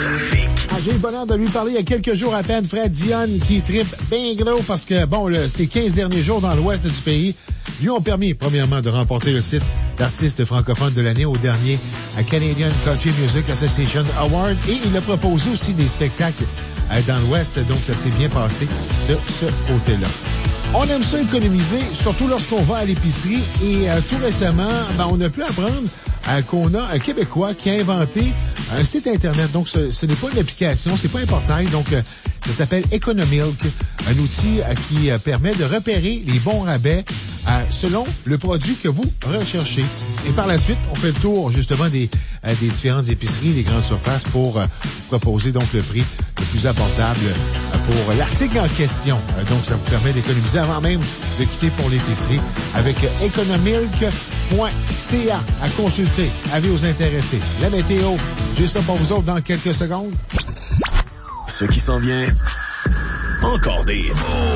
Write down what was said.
J'ai le bonheur de lui parler il y a quelques jours à peine. Fred Dionne qui trippe bien gros parce que, ces 15 derniers jours dans l'ouest du pays lui ont permis, premièrement, de remporter le titre d'artiste francophone de l'année au dernier Canadian Country Music Association Award. Et il a proposé aussi des spectacles dans l'ouest, donc ça s'est bien passé de ce côté-là. On aime ça économiser, surtout lorsqu'on va à l'épicerie. Et tout récemment, on a pu apprendre qu'on a un Québécois qui a inventé un site Internet. Donc, ce n'est pas une application, c'est pas un portail. Donc, ça s'appelle Economilk, un outil qui permet de repérer les bons rabais selon le produit que vous recherchez. Et par la suite, on fait le tour, justement, des différentes épiceries, des grandes surfaces pour proposer donc le prix le plus abordable pour l'article en question. Donc, ça vous permet d'économiser avant même de quitter pour l'épicerie avec economilk.ca à consulter. Avis aux intéressés. La météo, j'ai ça pour vous autres dans quelques secondes. Ce qui s'en vient, encore des